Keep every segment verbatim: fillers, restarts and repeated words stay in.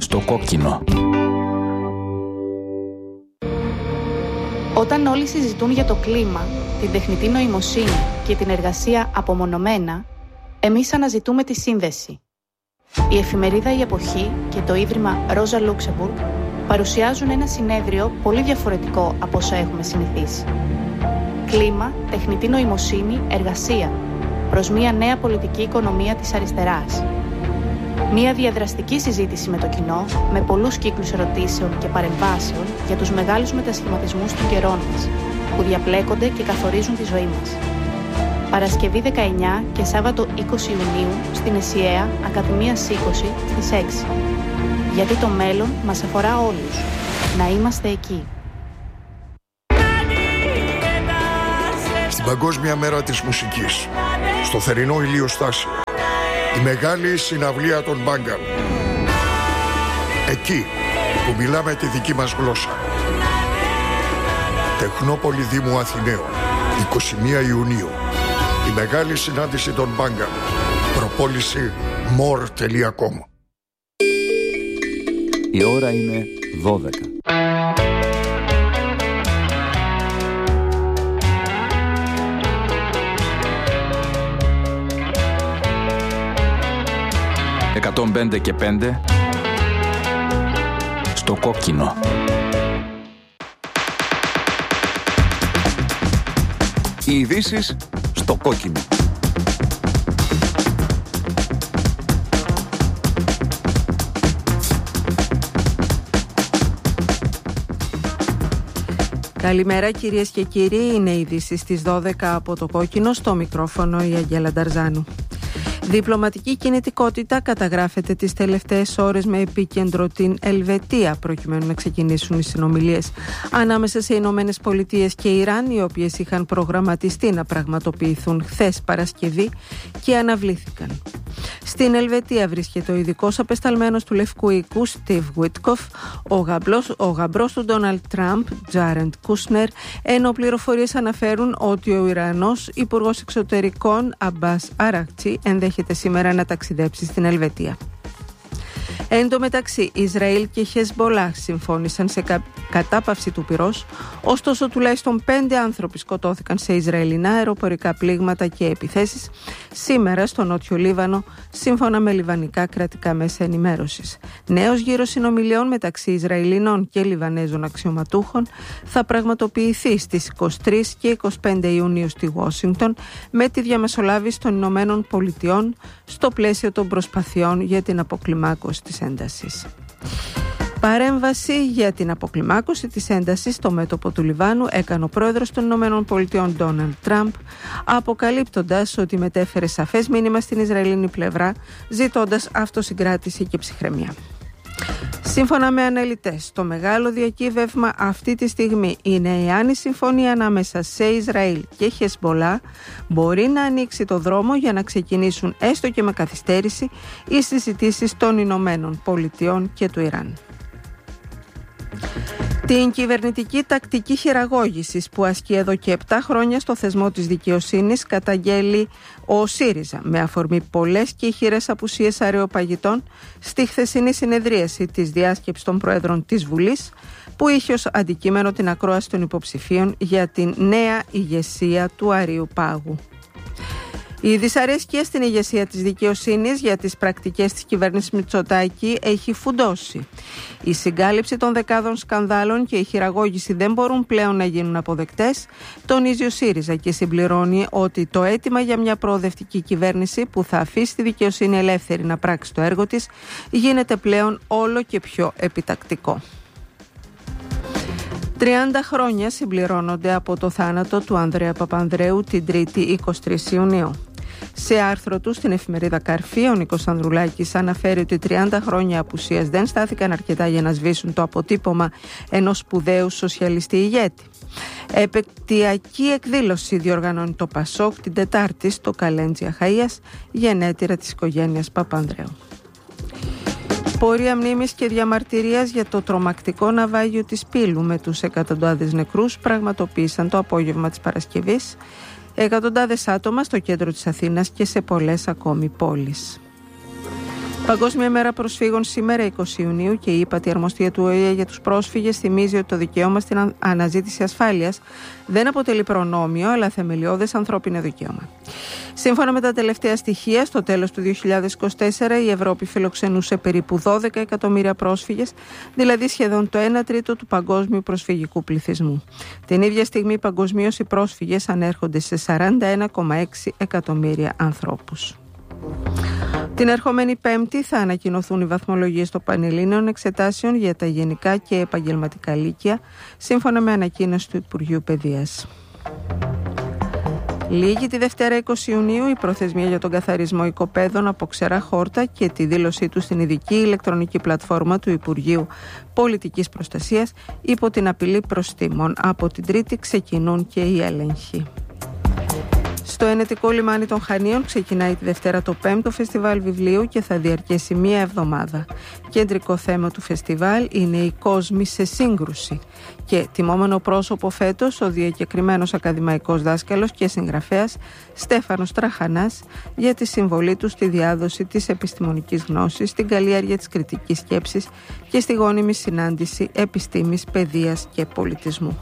Στο κόκκινο. Όταν όλοι συζητούν για το κλίμα, την τεχνητή νοημοσύνη και την εργασία απομονωμένα, εμείς αναζητούμε τη σύνδεση. Η εφημερίδα «Η Εποχή» και το Ίδρυμα Ρόζα Λούξεμπουργκ παρουσιάζουν ένα συνέδριο πολύ διαφορετικό από όσα έχουμε συνηθίσει. Κλίμα, τεχνητή νοημοσύνη, εργασία, προς μια νέα πολιτική οικονομία της αριστεράς. Μια διαδραστική συζήτηση με το κοινό, με πολλούς κύκλους ερωτήσεων και παρεμβάσεων για τους μεγάλους μετασχηματισμούς των καιρών μας, που διαπλέκονται και καθορίζουν τη ζωή μας. Παρασκευή δεκαεννιά και Σάββατο είκοσι Ιουνίου στην ΕΣΥΑ Ακαδημίας είκοσι στις έξι. Γιατί το μέλλον μας αφορά όλους. Να είμαστε εκεί. Στην Παγκόσμια Μέρα της Μουσικής, στο θερινό ηλιοστάσιο, η μεγάλη συναυλία των Μπάγκαν. Εκεί που μιλάμε τη δική μας γλώσσα. Τεχνόπολη Δήμου Αθηναίων, είκοσι μία Ιουνίου. Η μεγάλη συνάντηση των Μπάγκαν. Προπόληση more τελεία com. Η ώρα είναι δώδεκα. εκατόν πέντε και πέντε στο κόκκινο. Οι ειδήσεις στο κόκκινο. Καλημέρα κυρίες και κύριοι, είναι οι ειδήσεις στις δώδεκα από το κόκκινο, στο μικρόφωνο η Αγγέλα Νταρζάνου. Διπλωματική κινητικότητα καταγράφεται τις τελευταίες ώρες με επίκεντρο την Ελβετία, προκειμένου να ξεκινήσουν οι συνομιλίες ανάμεσα σε Ηνωμένες Πολιτείες και Ιράν, οι οποίες είχαν προγραμματιστεί να πραγματοποιηθούν χθες Παρασκευή και αναβλήθηκαν. Στην Ελβετία βρίσκεται ο ειδικός απεσταλμένος του Λευκού Οίκου, Στιβ Βίτκοφ, ο, γαμπλός, ο γαμπρός του Ντόναλντ Τραμπ, Τζάρεντ Κούσνερ, ενώ πληροφορίες αναφέρουν ότι ο Ιρανός Υπουργός Εξωτερικών, Αμπάς Αρακτσί, ενδέχεται σήμερα να ταξιδέψει στην Ελβετία. Εν τω μεταξύ, Ισραήλ και Χεσμπολάχ συμφώνησαν σε κα... κατάπαυση του πυρός, ωστόσο τουλάχιστον πέντε άνθρωποι σκοτώθηκαν σε Ισραηλινά αεροπορικά πλήγματα και επιθέσεις σήμερα στο Νότιο Λίβανο, σύμφωνα με λιβανικά κρατικά μέσα ενημέρωσης. Νέος γύρος συνομιλιών μεταξύ Ισραηλινών και Λιβανέζων αξιωματούχων θα πραγματοποιηθεί στις είκοσι τρεις και είκοσι πέντε Ιουνίου στη Ουάσιγκτον με τη διαμεσολάβηση των Ηνωμένων Πολιτειών στο πλαίσιο των προσπαθειών για την αποκλιμάκωση της έντασης. Παρέμβαση για την αποκλιμάκωση της έντασης στο μέτωπο του Λιβάνου έκανε ο πρόεδρος των Ηνωμένων Πολιτειών Ντόναλντ Τραμπ, αποκαλύπτοντας ότι μετέφερε σαφές μήνυμα στην Ισραηλινή πλευρά, ζητώντας αυτοσυγκράτηση και ψυχραιμία. Σύμφωνα με αναλυτές, το μεγάλο διακύβευμα αυτή τη στιγμή είναι εάν η συμφωνία ανάμεσα σε Ισραήλ και Χεσμπολά μπορεί να ανοίξει το δρόμο για να ξεκινήσουν έστω και με καθυστέρηση οι συζητήσεις των Ηνωμένων Πολιτειών και του Ιράν. Την κυβερνητική τακτική χειραγώγησης που ασκεί εδώ και επτά χρόνια στο θεσμό της δικαιοσύνης καταγγέλει ο ΣΥΡΙΖΑ με αφορμή πολλές και ηχηρές απουσίες αρεοπαγητών στη χθεσινή συνεδρίαση της διάσκεψης των Προέδρων της Βουλής, που είχε ως αντικείμενο την ακρόαση των υποψηφίων για την νέα ηγεσία του Αρείου Πάγου. Η δυσαρέσκεια στην ηγεσία της δικαιοσύνης για τις πρακτικές της κυβέρνησης Μητσοτάκη έχει φουντώσει. Η συγκάλυψη των δεκάδων σκανδάλων και η χειραγώγηση δεν μπορούν πλέον να γίνουν αποδεκτές, τονίζει ο ΣΥΡΙΖΑ και συμπληρώνει ότι το αίτημα για μια προοδευτική κυβέρνηση που θα αφήσει τη δικαιοσύνη ελεύθερη να πράξει το έργο της γίνεται πλέον όλο και πιο επιτακτικό. τριάντα χρόνια συμπληρώνονται από το θάνατο του Ανδρέα Παπανδρέου την Τρίτη είκοσι τρεις Ιουνίου. Σε άρθρο του στην εφημερίδα Καρφή, ο Νίκος Ανδρουλάκης αναφέρει ότι τριάντα χρόνια απουσίας δεν στάθηκαν αρκετά για να σβήσουν το αποτύπωμα ενός σπουδαίου σοσιαλιστή ηγέτη. Επεκτειακή εκδήλωση διοργανώνει το Πασόκ την Τετάρτη στο Καλέντζι Αχαΐας, γενέτειρα της οικογένειας Παπανδρέου. Πορεία μνήμης και διαμαρτυρίας για το τρομακτικό ναυάγιο της Πύλου με τους εκατοντάδες νεκρούς πραγματοποίησαν το απόγευμα της Παρασκευής εκατοντάδες άτομα στο κέντρο της Αθήνας και σε πολλές ακόμη πόλεις. Παγκόσμια ημέρα προσφύγων σήμερα εικοστή Ιουνίου και η ύπατη αρμοστία του Ο Ε Ε για τους πρόσφυγες θυμίζει ότι το δικαίωμα στην αναζήτηση ασφάλειας δεν αποτελεί προνόμιο αλλά θεμελιώδες ανθρώπινο δικαίωμα. Σύμφωνα με τα τελευταία στοιχεία, στο τέλος του δύο χιλιάδες είκοσι τέσσερα η Ευρώπη φιλοξενούσε περίπου δώδεκα εκατομμύρια πρόσφυγες, δηλαδή σχεδόν το ένα τρίτο του παγκόσμιου προσφυγικού πληθυσμού. Την ίδια στιγμή παγκοσμίως οι πρόσφυγες ανέρχονται σε σαράντα ένα κόμμα έξι εκατομμύρια ανθρώπους. Την ερχόμενη Πέμπτη θα ανακοινωθούν οι βαθμολογίες των Πανελλήνιων Εξετάσεων για τα γενικά και επαγγελματικά λύκεια, σύμφωνα με ανακοίνωση του Υπουργείου Παιδείας. Λήγει τη Δευτέρα είκοσι Ιουνίου η προθεσμία για τον καθαρισμό οικοπαίδων από ξερά χόρτα και τη δήλωσή του στην ειδική ηλεκτρονική πλατφόρμα του Υπουργείου Πολιτικής Προστασίας υπό την απειλή προστίμων. Από την Τρίτη ξεκινούν και οι έλεγχοι. Στο Ενετικό λιμάνι των Χανίων ξεκινάει τη Δευτέρα το πέμπτο φεστιβάλ βιβλίου και θα διαρκέσει μία εβδομάδα. Κεντρικό θέμα του φεστιβάλ είναι οι κόσμοι σε σύγκρουση και τιμόμενο πρόσωπο φέτος ο διακεκριμένος ακαδημαϊκός δάσκαλος και συγγραφέας Στέφανος Τραχανάς για τη συμβολή του στη διάδοση της επιστημονικής γνώσης, στην καλλιέργεια της κριτικής σκέψης και στη γόνιμη συνάντηση επιστήμης, παιδείας και πολιτισμού.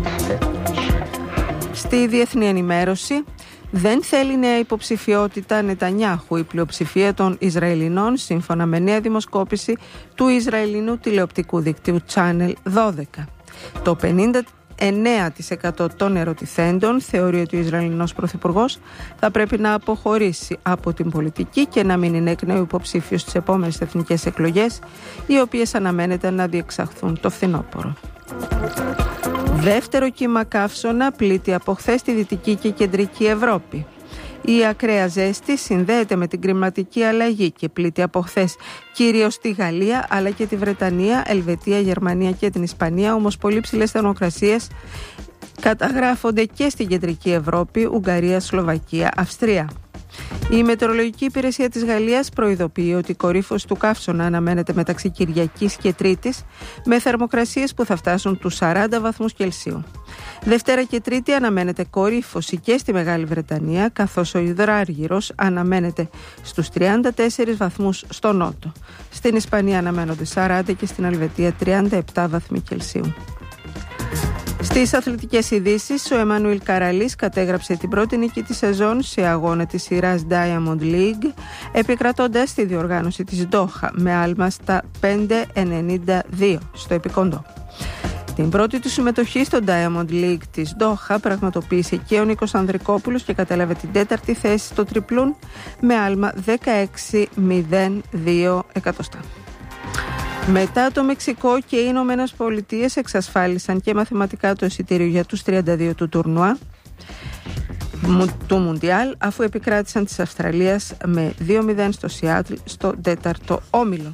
Στη διεθνή ενημέρωση, δεν θέλει νέα υποψηφιότητα Νετανιάχου η πλειοψηφία των Ισραηλινών, σύμφωνα με νέα δημοσκόπηση του Ισραηλινού τηλεοπτικού δικτύου Channel δώδεκα. Το πενήντα εννέα τοις εκατό των ερωτηθέντων θεωρεί ότι ο Ισραηλινός Πρωθυπουργός θα πρέπει να αποχωρήσει από την πολιτική και να μην είναι εκ νέου υποψήφιος στις επόμενες εθνικές εκλογές, οι οποίες αναμένεται να διεξαχθούν το φθινόπωρο. Δεύτερο κύμα καύσωνα πλήττει από χθες τη Δυτική και Κεντρική Ευρώπη. Η ακραία ζέστη συνδέεται με την κλιματική αλλαγή και πλήττει από χθες κυρίως τη Γαλλία αλλά και τη Βρετανία, Ελβετία, Γερμανία και την Ισπανία, όμως πολύ ψηλές θερμοκρασίες καταγράφονται και στην Κεντρική Ευρώπη, Ουγγαρία, Σλοβακία, Αυστρία. Η Μετεωρολογική Υπηρεσία της Γαλλίας προειδοποιεί ότι η κορύφωση του καύσωνα αναμένεται μεταξύ Κυριακής και Τρίτης με θερμοκρασίες που θα φτάσουν τους σαράντα βαθμούς Κελσίου. Δευτέρα και Τρίτη αναμένεται κορύφωση και στη Μεγάλη Βρετανία, καθώς ο υδράργυρος αναμένεται στους τριάντα τέσσερις βαθμούς στο νότο. Στην Ισπανία αναμένονται σαράντα και στην Ελβετία τριάντα επτά βαθμοί Κελσίου. Στις αθλητικές ειδήσεις, ο Εμμανουήλ Καραλής κατέγραψε την πρώτη νίκη της σεζόν σε αγώνα της σειράς Diamond League, επικρατώντας τη διοργάνωση της Ντόχα με άλμα στα πέντε ενενήντα δύο στο επικοντό. Την πρώτη του συμμετοχή στο Diamond League της Ντόχα πραγματοποίησε και ο Νίκος Ανδρικόπουλος και κατέλαβε την τέταρτη θέση στο τριπλούν με άλμα δεκαέξι μηδέν δύο εκατοστά. Μετά το Μεξικό και οι Ηνωμένες Πολιτείες εξασφάλισαν και μαθηματικά το εισιτήριο για τους τριάντα δύο του τουρνουά του Μουντιάλ, αφού επικράτησαν της Αυστραλίας με δύο μηδέν στο Σιάτλ στο τέταρτο όμιλο.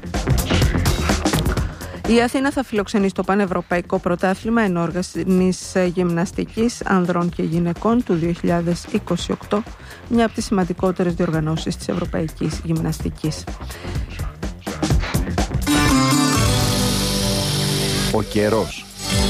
Η Αθήνα θα φιλοξενήσει το Πανευρωπαϊκό Πρωτάθλημα Ενόργανης Γυμναστικής Ανδρών και Γυναικών του δύο χιλιάδες είκοσι οκτώ, μια από τις σημαντικότερες διοργανώσεις της Ευρωπαϊκής Γυμναστικής. Ο καιρός.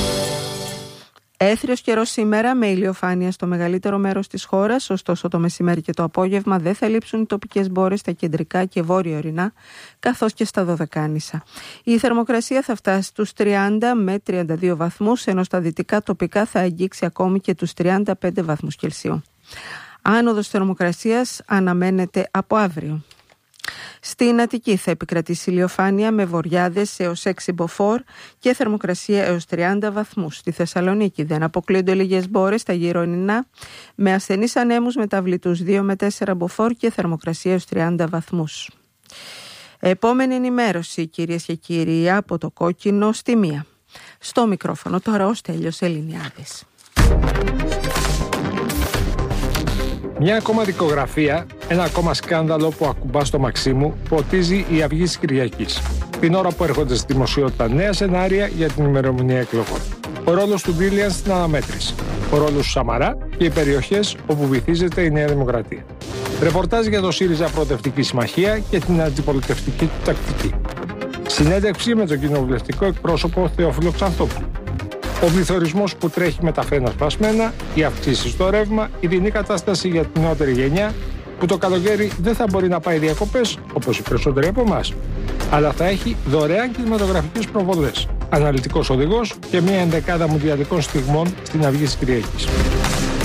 Έθριος καιρός σήμερα με ηλιοφάνεια στο μεγαλύτερο μέρος της χώρας, ωστόσο το μεσημέρι και το απόγευμα δεν θα λείψουν οι τοπικές μπόρες στα κεντρικά και βόρεια ορεινά, καθώς και στα Δωδεκάνησα. Η θερμοκρασία θα φτάσει στους τριάντα με τριάντα δύο βαθμούς, ενώ στα δυτικά τοπικά θα αγγίξει ακόμη και τους τριάντα πέντε βαθμούς Κελσίου. Άνοδος θερμοκρασίας αναμένεται από αύριο. Στην Αττική θα επικρατήσει ηλιοφάνεια με βοριάδες έως έξι μποφόρ και θερμοκρασία έως τριάντα βαθμούς. Στη Θεσσαλονίκη δεν αποκλείονται λίγες μπόρες στα γειτονινά με ασθενείς ανέμους μεταβλητούς δύο με τέσσερα μποφόρ και θερμοκρασία έως τριάντα βαθμούς. Επόμενη ενημέρωση, κυρίες και κύριοι, από το Κόκκινο στη Μία. Στο μικρόφωνο τώρα ο Στέλιος Ελληνιάδης. Μια ακόμα δικογραφία, ένα ακόμα σκάνδαλο που ακουμπά στο Μαξίμου, ποτίζει η Αυγή της Κυριακής. Την ώρα που έρχονται στη δημοσιότητα νέα σενάρια για την ημερομηνία εκλογών. Ο ρόλος του Ντίλιαν στην αναμέτρηση. Ο ρόλος του Σαμαρά και οι περιοχές όπου βυθίζεται η Νέα Δημοκρατία. Ρεπορτάζ για το ΣΥΡΙΖΑ Προοδευτική Συμμαχία και την αντιπολιτευτική του τακτική. Συνέντευξη με τον κοινοβουλευτικό εκπρόσωπο Θεόφιλο Ξανθόπουλο. Ο πληθωρισμός που τρέχει με τα φρένα σπασμένα, οι αυξήσεις στο ρεύμα, η δινή κατάσταση για την νεότερη γενιά, που το καλοκαίρι δεν θα μπορεί να πάει διακοπές όπως οι περισσότεροι από εμάς, αλλά θα έχει δωρεάν κινηματογραφικές προβολές, αναλυτικός οδηγός και μια ενδεκάδα μουντιαλικών στιγμών στην αυγή της Κυριακής.